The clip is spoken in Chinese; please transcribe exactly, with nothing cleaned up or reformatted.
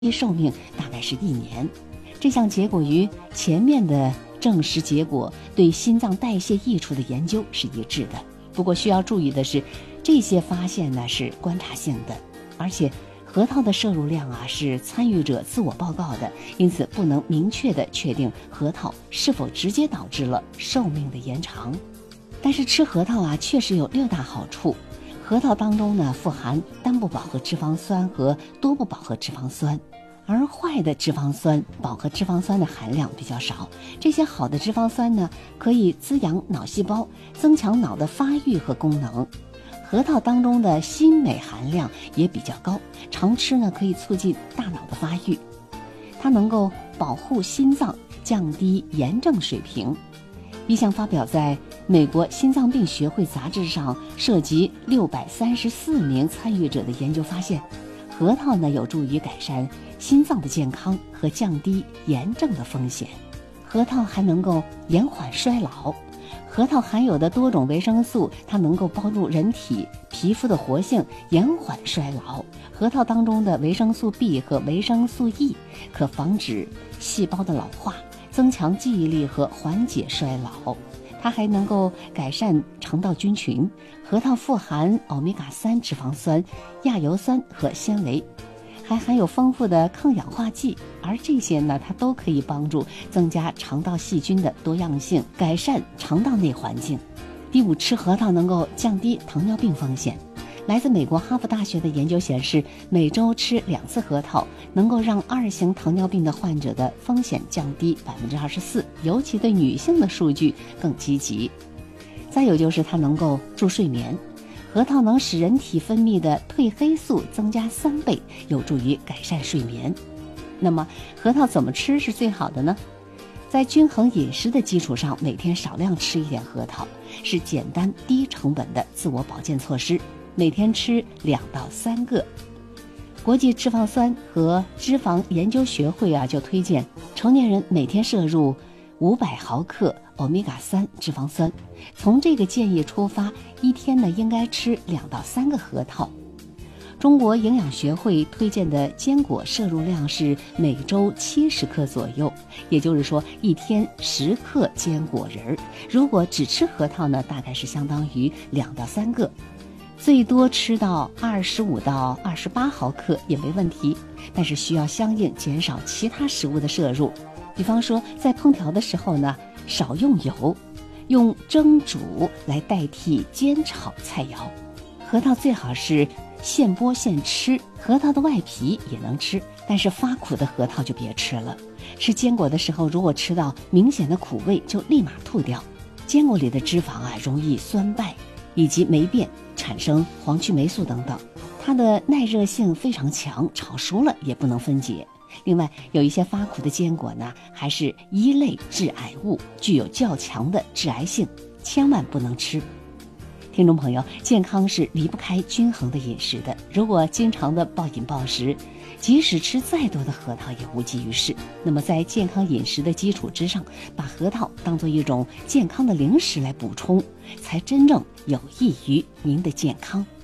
寿命大概是一年。这项结果与前面的证实结果对心脏代谢益处的研究是一致的。不过需要注意的是，这些发现呢是观察性的，而且核桃的摄入量啊是参与者自我报告的，因此不能明确的确定核桃是否直接导致了寿命的延长。但是吃核桃啊确实有六大好处。核桃当中呢富含单不饱和脂肪酸和多不饱和脂肪酸，而坏的脂肪酸、饱和脂肪酸的含量比较少。这些好的脂肪酸呢可以滋养脑细胞，增强脑的发育和功能。核桃当中的锌镁含量也比较高，常吃呢可以促进大脑的发育，它能够保护心脏，降低炎症水平。一项发表在美国心脏病学会杂志上，涉及六百三十四名参与者的研究发现，核桃呢有助于改善心脏的健康和降低炎症的风险。核桃还能够延缓衰老。核桃含有的多种维生素，它能够帮助人体皮肤的活性，延缓衰老。核桃当中的维生素 B 和维生素 E 可防止细胞的老化，增强记忆力和缓解衰老。它还能够改善肠道菌群。核桃富含欧米伽三脂肪酸、亚油酸和纤维，还含有丰富的抗氧化剂，而这些呢，它都可以帮助增加肠道细菌的多样性，改善肠道内环境。第五，吃核桃能够降低糖尿病风险。来自美国哈佛大学的研究显示，每周吃两次核桃能够让二型糖尿病的患者的风险降低百分之二十四，尤其对女性的数据更积极。再有就是它能够助睡眠。核桃能使人体分泌的褪黑素增加三倍，有助于改善睡眠。那么核桃怎么吃是最好的呢？在均衡饮食的基础上，每天少量吃一点核桃，是简单低成本的自我保健措施。每天吃两到三个。国际脂肪酸和脂肪研究学会啊就推荐成年人每天摄入五百毫克欧米伽三脂肪酸。从这个建议出发，一天呢应该吃两到三个核桃。中国营养学会推荐的坚果摄入量是每周七十克左右，也就是说一天十克坚果仁儿。如果只吃核桃呢，大概是相当于两到三个。最多吃到二十五到二十八毫克也没问题，但是需要相应减少其他食物的摄入。比方说在烹调的时候呢，少用油，用蒸煮来代替煎炒菜肴。核桃最好是现剥现吃，核桃的外皮也能吃，但是发苦的核桃就别吃了。吃坚果的时候，如果吃到明显的苦味，就立马吐掉。坚果里的脂肪啊，容易酸败以及霉变，产生黄曲霉素等等，它的耐热性非常强，炒熟了也不能分解。另外有一些发苦的坚果呢，还是一类致癌物，具有较强的致癌性，千万不能吃。听众朋友，健康是离不开均衡的饮食的，如果经常的暴饮暴食，即使吃再多的核桃也无济于事。那么在健康饮食的基础之上，把核桃当作一种健康的零食来补充，才真正有益于您的健康。